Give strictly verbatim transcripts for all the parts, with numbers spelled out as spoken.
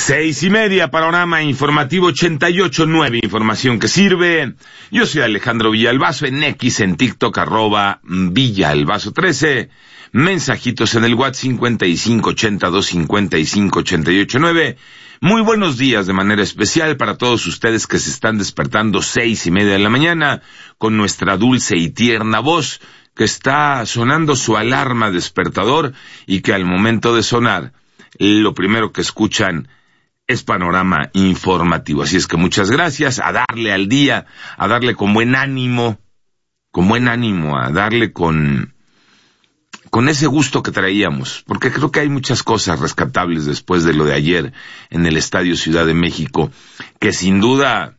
Seis y media, panorama informativo ochenta y ocho nueve, información que sirve. Yo soy Alejandro Villalbazo, en X, en TikTok, arroba Villalbazo trece. Mensajitos en el WhatsApp cincuenta y cinco ochenta y dos cincuenta y cinco ochenta y ocho nueve. Muy buenos días de manera especial para todos ustedes que se están despertando seis y media de la mañana con nuestra dulce y tierna voz que está sonando su alarma despertador y que al momento de sonar, lo primero que escuchan es panorama informativo. Así es que muchas gracias, a darle al día, a darle con buen ánimo, con buen ánimo, a darle con, con ese gusto que traíamos, porque creo que hay muchas cosas rescatables después de lo de ayer en el Estadio Ciudad de México, que sin duda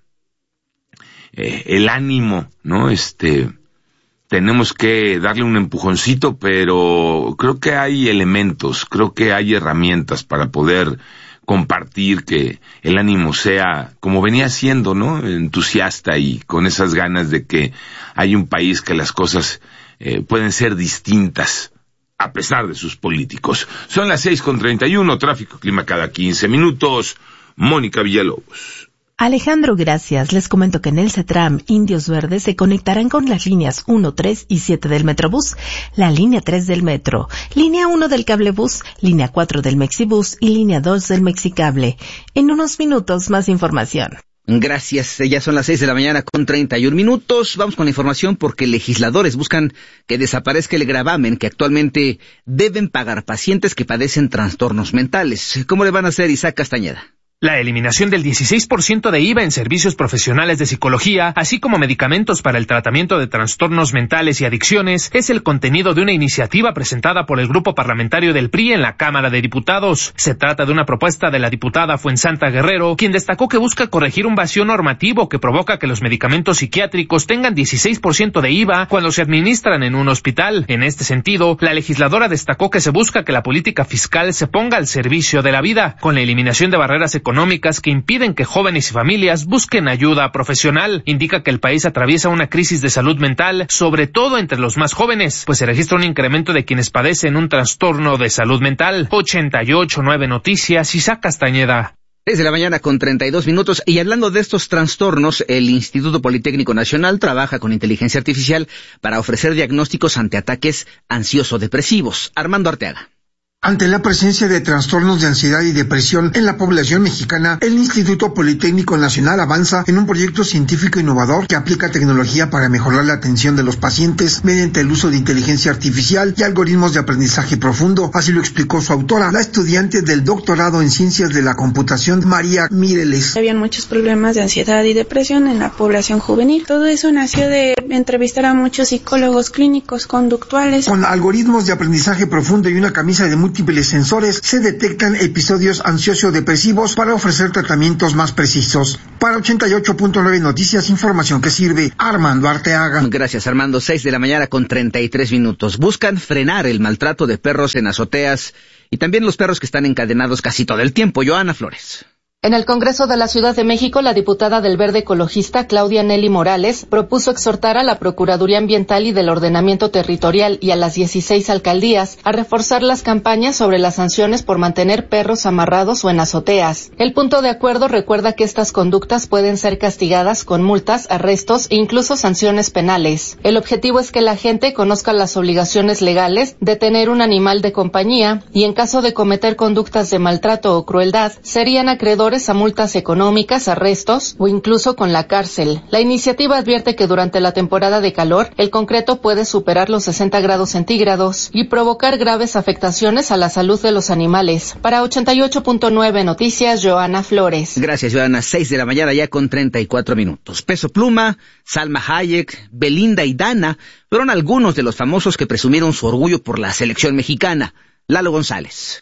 eh, el ánimo, ¿no? Este, tenemos que darle un empujoncito, pero creo que hay elementos, creo que hay herramientas para poder compartir que el ánimo sea, como venía siendo, ¿no? Entusiasta y con esas ganas de que hay un país que las cosas eh, pueden ser distintas a pesar de sus políticos. Son las seis con treinta y uno, tráfico, clima cada quince minutos. Mónica Villalobos. Alejandro, gracias. Les comento que en el CETRAM Indios Verdes se conectarán con las líneas uno, tres y siete del Metrobús, la línea tres del Metro, línea uno del Cablebús, línea cuatro del Mexibús y línea dos del Mexicable. En unos minutos más información. Gracias. Ya son las seis de la mañana con treinta y un minutos. Vamos con la información porque legisladores buscan que desaparezca el gravamen que actualmente deben pagar pacientes que padecen trastornos mentales. ¿Cómo le van a hacer, Isaac Castañeda? La eliminación del dieciséis por ciento de I V A en servicios profesionales de psicología, así como medicamentos para el tratamiento de trastornos mentales y adicciones, es el contenido de una iniciativa presentada por el grupo parlamentario del P R I en la Cámara de Diputados. Se trata de una propuesta de la diputada Fuensanta Guerrero, quien destacó que busca corregir un vacío normativo que provoca que los medicamentos psiquiátricos tengan dieciséis por ciento de I V A cuando se administran en un hospital. En este sentido, la legisladora destacó que se busca que la política fiscal se ponga al servicio de la vida, con la eliminación de barreras económicas económicas que impiden que jóvenes y familias busquen ayuda profesional. Indica que el país atraviesa una crisis de salud mental, sobre todo entre los más jóvenes, pues se registra un incremento de quienes padecen un trastorno de salud mental. ochenta y ocho nueve Noticias, Isaac Castañeda. Desde la mañana con treinta y dos minutos, y hablando de estos trastornos, el Instituto Politécnico Nacional trabaja con inteligencia artificial para ofrecer diagnósticos ante ataques ansioso-depresivos. Armando Arteaga. Ante la presencia de trastornos de ansiedad y depresión en la población mexicana, el Instituto Politécnico Nacional avanza en un proyecto científico innovador que aplica tecnología para mejorar la atención de los pacientes mediante el uso de inteligencia artificial y algoritmos de aprendizaje profundo. Así lo explicó su autora, la estudiante del doctorado en Ciencias de la Computación, María Mireles. Habían muchos problemas de ansiedad y depresión en la población juvenil. Todo eso nació de entrevistar a muchos psicólogos clínicos conductuales. Con algoritmos de aprendizaje profundo y una camisa de múltiples sensores, se detectan episodios ansioso-depresivos para ofrecer tratamientos más precisos. Para ochenta y ocho punto nueve Noticias, información que sirve. Armando Arteaga. Gracias, Armando. seis de la mañana con treinta y tres minutos. Buscan frenar el maltrato de perros en azoteas y también los perros que están encadenados casi todo el tiempo. Joana Flores. En el Congreso de la Ciudad de México, la diputada del Verde Ecologista, Claudia Nelly Morales, propuso exhortar a la Procuraduría Ambiental y del Ordenamiento Territorial y a las dieciséis alcaldías a reforzar las campañas sobre las sanciones por mantener perros amarrados o en azoteas. El punto de acuerdo recuerda que estas conductas pueden ser castigadas con multas, arrestos e incluso sanciones penales. El objetivo es que la gente conozca las obligaciones legales de tener un animal de compañía y, en caso de cometer conductas de maltrato o crueldad, serían acreedores a multas económicas, arrestos o incluso con la cárcel. La iniciativa advierte que durante la temporada de calor, el concreto puede superar los sesenta grados centígrados y provocar graves afectaciones a la salud de los animales. Para ochenta y ocho punto nueve Noticias, Joana Flores. Gracias, Joana. seis de la mañana ya con treinta y cuatro minutos. Peso Pluma, Salma Hayek, Belinda y Dana fueron algunos de los famosos que presumieron su orgullo por la selección mexicana. Lalo González.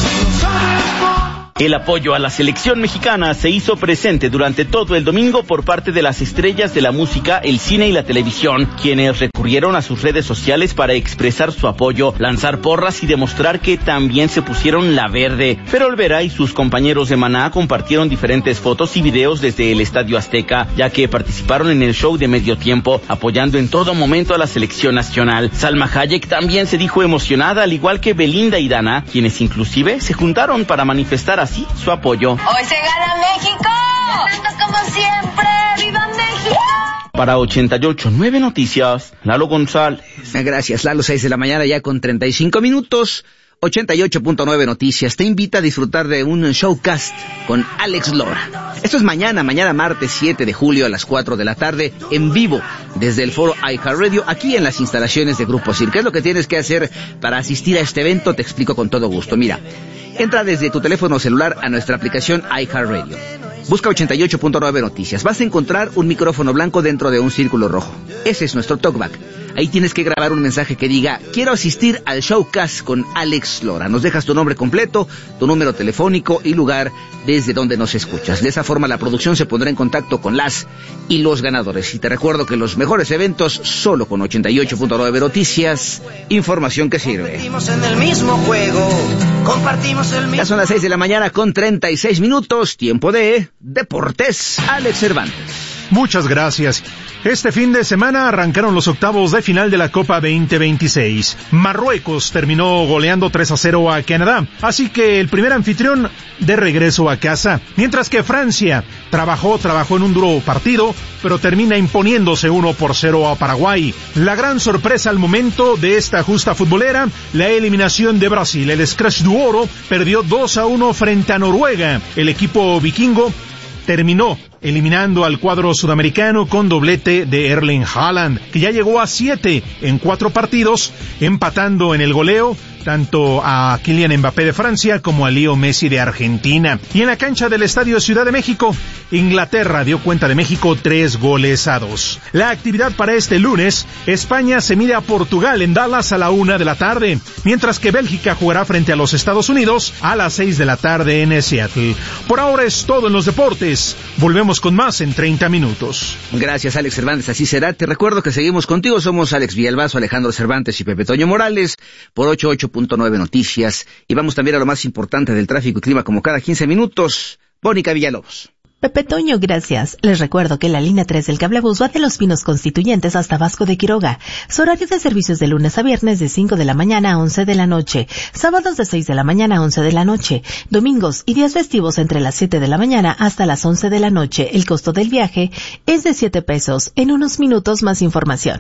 El apoyo a la selección mexicana se hizo presente durante todo el domingo por parte de las estrellas de la música, el cine y la televisión, quienes recurrieron a sus redes sociales para expresar su apoyo, lanzar porras y demostrar que también se pusieron la verde. Fer Olvera y sus compañeros de Maná compartieron diferentes fotos y videos desde el Estadio Azteca, ya que participaron en el show de medio tiempo, apoyando en todo momento a la selección nacional. Salma Hayek también se dijo emocionada, al igual que Belinda y Dana, quienes inclusive se juntaron para manifestar así su apoyo. ¡Hoy se gana México! ¡Ganando como siempre! ¡Viva México! Para ochenta y ocho punto nueve Noticias, Lalo González. Gracias, Lalo, seis de la mañana ya con treinta y cinco minutos. ochenta y ocho punto nueve Noticias te invita a disfrutar de un showcast con Alex Lora. Esto es mañana, mañana martes siete de julio a las cuatro de la tarde, en vivo, desde el foro iHeartRadio, aquí en las instalaciones de Grupo Sir. ¿Qué es lo que tienes que hacer para asistir a este evento? Te explico con todo gusto. Mira, entra desde tu teléfono celular a nuestra aplicación iHeartRadio. Busca ochenta y ocho punto nueve Noticias. Vas a encontrar un micrófono blanco dentro de un círculo rojo. Ese es nuestro talkback. Ahí tienes que grabar un mensaje que diga: quiero asistir al showcast con Alex Lora. Nos dejas tu nombre completo, tu número telefónico y lugar desde donde nos escuchas. De esa forma la producción se pondrá en contacto con las y los ganadores. Y te recuerdo que los mejores eventos solo con ochenta y ocho punto nueve Noticias. Información que sirve. Competimos en el mismo juego, compartimos el mismo... Ya son las seis de la mañana con treinta y seis minutos. Tiempo de Deportes. Alex Cervantes. Muchas gracias. Este fin de semana arrancaron los octavos de final de la Copa veinte veintiséis. Marruecos terminó goleando tres a cero a Canadá, así que el primer anfitrión de regreso a casa. Mientras que Francia trabajó, trabajó en un duro partido, pero termina imponiéndose uno por cero a Paraguay. La gran sorpresa al momento de esta justa futbolera, la eliminación de Brasil. El Scratch du Oro perdió dos a uno frente a Noruega. El equipo vikingo terminó eliminando al cuadro sudamericano con doblete de Erling Haaland, que ya llegó a siete en cuatro partidos, empatando en el goleo tanto a Kylian Mbappé de Francia como a Leo Messi de Argentina. Y en la cancha del Estadio Ciudad de México, Inglaterra dio cuenta de México tres goles a dos. La actividad para este lunes: España se mide a Portugal en Dallas a la una de la tarde, mientras que Bélgica jugará frente a los Estados Unidos a las seis de la tarde en Seattle. Por ahora es todo en los deportes. Volvemos con más en treinta minutos. Gracias, Alex Cervantes, así será. Te recuerdo que seguimos contigo. Somos Alex Villalbazo, Alejandro Cervantes y Pepe Toño Morales por ochenta y ocho punto nueve Noticias. Y vamos también a lo más importante del tráfico y clima como cada quince minutos. Mónica Villalobos. Pepe Toño, gracias. Les recuerdo que la línea tres del cablebús va de Los Pinos Constituyentes hasta Vasco de Quiroga. Su horario de servicios de lunes a viernes de cinco de la mañana a once de la noche. Sábados de seis de la mañana a once de la noche. Domingos y días festivos entre las siete de la mañana hasta las once de la noche. El costo del viaje es de siete pesos. En unos minutos más información.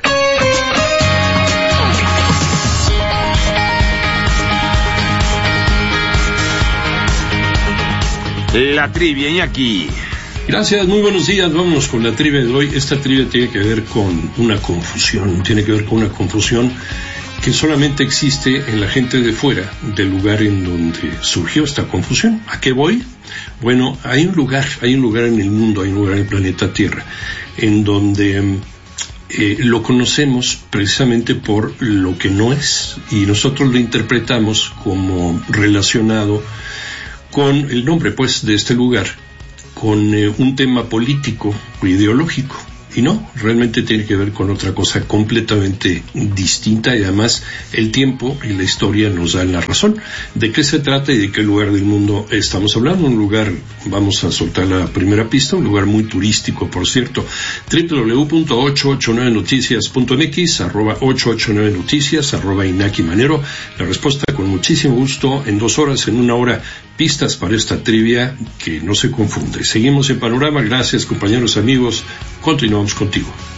La trivia, Iñaki. Gracias, muy buenos días. Vámonos con la trivia de hoy. Esta trivia tiene que ver con una confusión, tiene que ver con una confusión que solamente existe en la gente de fuera del lugar en donde surgió esta confusión. ¿A qué voy? Bueno, hay un lugar, hay un lugar en el mundo, hay un lugar en el planeta Tierra, en donde eh, lo conocemos precisamente por lo que no es, y nosotros lo interpretamos como relacionado con el nombre, pues, de este lugar, con eh, un tema político o ideológico. Y no, realmente tiene que ver con otra cosa completamente distinta, y además el tiempo y la historia nos dan la razón. ¿De qué se trata y de qué lugar del mundo estamos hablando? Un lugar, vamos a soltar la primera pista, un lugar muy turístico, por cierto. doble u doble u doble u punto ochocientos ochenta y nueve noticias punto m x, arroba ochocientos ochenta y nueve noticias, arroba Inaki Manero. La respuesta con muchísimo gusto en dos horas, en una hora, pistas para esta trivia que no se confunde. Seguimos en Panorama. Gracias, compañeros, amigos. Continuamos contigo.